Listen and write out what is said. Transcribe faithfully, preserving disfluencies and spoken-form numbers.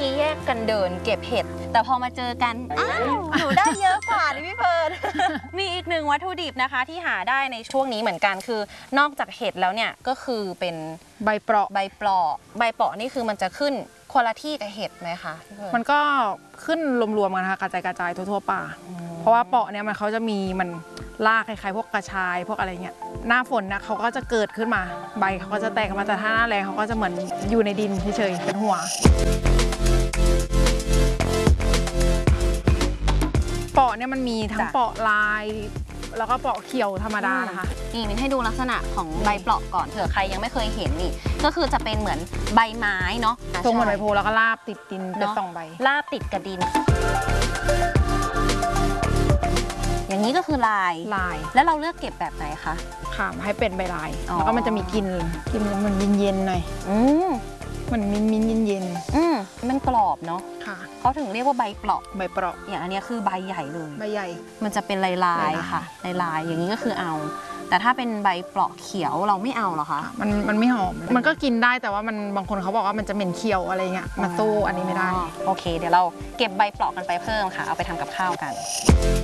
กี้แยกกันเดินเก็บเห็ดแต่พอมาเจอกันอ้าวหนูได้เยอะกว่าดิพี่เฟิร์น มีอีกหนึ่งวัตถุดิบนะคะที่หาได้ในช่วงนี้เหมือนกันคือนอกจากเห็ดแล้วเนี่ยก็คือเป็นใบเปราะใบเปราะใบเปราะนี่คือมันจะขึ้นคนละที่กับเห็ดไหมคะมันก็ขึ้นรวมๆกันค่ะกระจายกระจายทั่วๆป่าเพราะว่าเปราะเนี่ยมันเขาจะมีมันรากคล้ายๆพวกกระชายพวกอะไรเงี้ยหน้าฝนนะเขาก็จะเกิดขึ้นมาใบเขาก็จะแตกมาแต่ถ้าหน้าแรงเขาก็จะเหมือนอยู่ในดินเฉยๆเป็นหัวเปราะเนี่ยมันมีทั้งเปราะลายแล้วก็เปราะเขียวธรรมดานะคะนี่มินให้ดูลักษณะของใบเปราะก่อนเผื่อใครยังไม่เคยเห็นนี่ก็คือจะเป็นเหมือนใบไม้เนาะทรงเหมือนใบโพแล้วก็ลาบติดดินเป็นสองใบลาบติดกับดินอย่างนี้ก็คือลายลายแล้วเราเลือกเก็บแบบไหนคะค่ะให้เป็นใบลายแล้วก็มันจะมีกลิ่นกลิ่นเหมือนเย็นๆหน่อยอืมเหมือนมิ้นมิ้นเย็นๆอืมมันกรอบเนาะค่ะเขาถึงเรียกว่าใบเปราะใบเปราะอย่างอันนี้คือใบใหญ่เลยใบใหญ่มันจะเป็นลายลายค่ะลายลายอย่างนี้ก็คือเอาแต่ถ้าเป็นใบเปราะเขียวเราไม่เอาหรอคะมันมันไม่หอมมันก็กินได้แต่ว่ามันบางคนเขาบอกว่ามันจะเหม็นเคี้ยวอะไรเงี้ยมาสู้อันนี้ไม่ได้โอเคเดี๋ยวเราเก็บใบเปราะกันไปเพิ่มค่ะเอาไปทำกับข้าวกัน